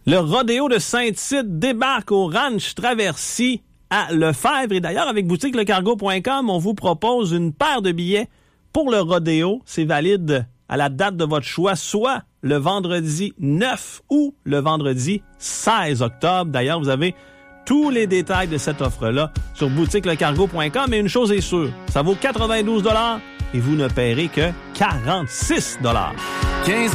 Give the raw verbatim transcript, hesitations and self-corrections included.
Le rodéo de Saint-Tite débarque au Ranch Traversier à Lefebvre. Et d'ailleurs, avec boutique le cargo point com, on vous propose une paire de billets pour le rodéo. C'est valide à la date de votre choix, soit le vendredi neuf ou le vendredi seize octobre. D'ailleurs, vous avez tous les détails de cette offre-là sur boutique le cargo point com. Et une chose est sûre, ça vaut quatre-vingt-douze dollars et vous ne paierez que quarante-six dollars. quinze